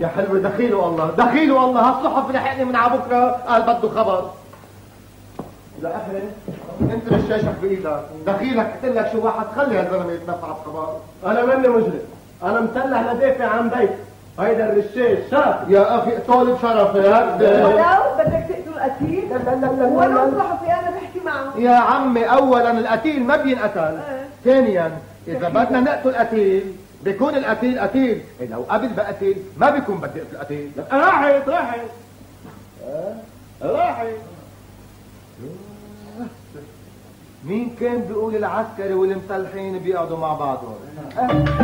يا حلوة دخيله والله دخيله والله، هالصحف لحقني من عبكرة قال بده خبر. يا اخي انت الشاشة بايدك، دخيلك قلت لك شو واحد خلي هالزلمة يتنفع بخبر. انا مني مجرم، انا مسلح لدافع عن بيتي، هيدا الرشاش شرف. يا اخي طالب شرفي هكذا. ولو بدك تقتل القتيل؟ لا لا لا لا ولو صحفي انا بحكي معه. يا عمي اولا القتيل ما بينقتل، ثانيا اذا بدنا نقتل قتيل بيكون القتيل قتيل، لو قبل بقتل ما بيكون بدي اقتل قتيل. راحت مين كان بيقول العسكري والمسلحين بيقعدوا مع بعضهم؟